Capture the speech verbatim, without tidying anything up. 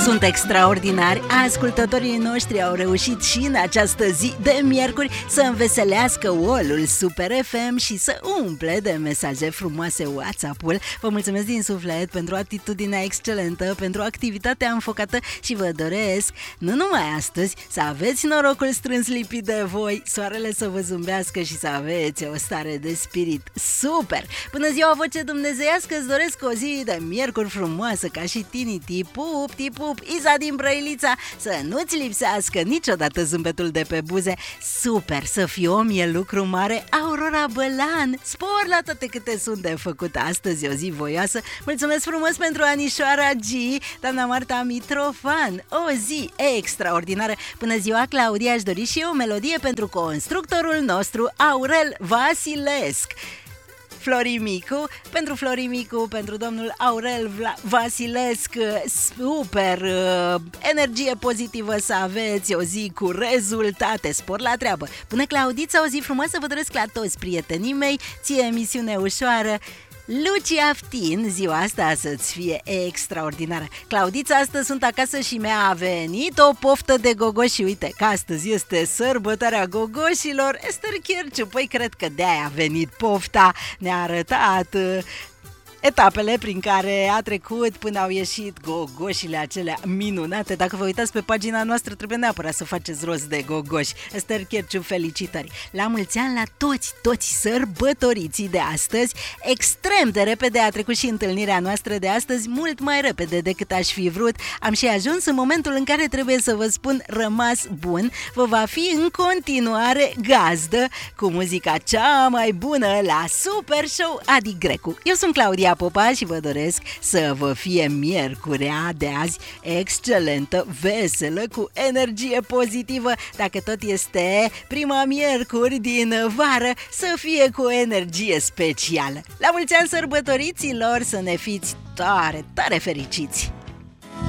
Sunt extraordinari, ascultătorii noștri au reușit și în această zi de miercuri să înveselească wall-ul Super F M și să umple de mesaje frumoase WhatsApp-ul. Vă mulțumesc din suflet pentru atitudinea excelentă, pentru activitatea înfocată și vă doresc, nu numai astăzi, să aveți norocul strâns lipit de voi, soarele să vă zâmbească și să aveți o stare de spirit super! Până ziua voce dumnezeiască îți doresc o zi de miercuri frumoasă ca și tini, tipup, tipup, Iza din Brăilița, să nu-ți lipsească niciodată zâmbetul de pe buze. Super, să fii om e lucru mare. Aurora Bălan, spor la toate câte sunt de făcut astăzi, o zi voioasă. Mulțumesc frumos pentru Anișoara G, doamna Marta Mitrofan, o zi extraordinară. Bună ziua, Claudia, aș dori și eu o melodie pentru constructorul nostru Aurel Vasilesc. Florimicu, pentru Florimicu, pentru domnul Aurel Vla- Vasilesc, super, uh, energie pozitivă să aveți, o zi cu rezultate, spor la treabă. Bună, Claudița, o zi frumoasă vă doresc la toți prietenii mei, ție emisiune ușoară. Luci Aftin, ziua asta să-ți fie extraordinară. Claudița, astăzi sunt acasă și mi-a venit o poftă de gogoși. Uite că astăzi este sărbătoarea gogoșilor. Esther Chierciu, păi cred că de-aia a venit pofta. Ne-a arătat uh, etapele prin care a trecut până au ieșit gogoșile acelea minunate. Dacă vă uitați pe pagina noastră, trebuie neapărat să faceți rost de gogoși. Esther Chierciu, felicitări! La mulți ani la toți, toți sărbătoriții de astăzi. Extrem de repede a trecut și întâlnirea noastră de astăzi, mult mai repede decât aș fi vrut. Am și ajuns în momentul în care trebuie să vă spun rămas bun. Vă va fi în continuare gazdă cu muzica cea mai bună la Super Show Adi Grecu. Eu sunt Claudia Popa și vă doresc să vă fie miercurea de azi excelentă, veselă, cu energie pozitivă. Dacă tot este prima miercuri din vară, să fie cu energie specială. La mulți ani sărbătoriților, să ne fiți tare, tare fericiți!